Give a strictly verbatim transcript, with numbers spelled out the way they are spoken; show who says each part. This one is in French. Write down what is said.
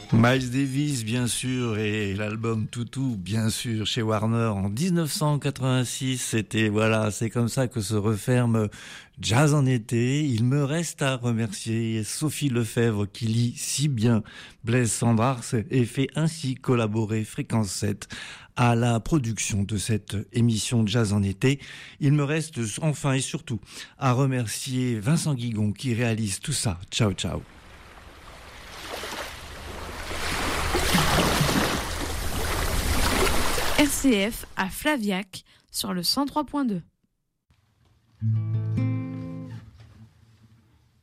Speaker 1: Miles Davis, bien sûr, et l'album Toutou, bien sûr, chez Warner en dix-neuf cent quatre-vingt-six. C'était, voilà, c'est comme ça que se referme Jazz en été. Il me reste à remercier Sophie Lefebvre qui lit si bien Blaise Cendrars et fait ainsi collaborer Fréquence sept à la production de cette émission Jazz en été. Il me reste enfin et surtout à remercier Vincent Guigon qui réalise tout ça. Ciao, ciao.
Speaker 2: R C F à Flaviac sur le cent trois point deux.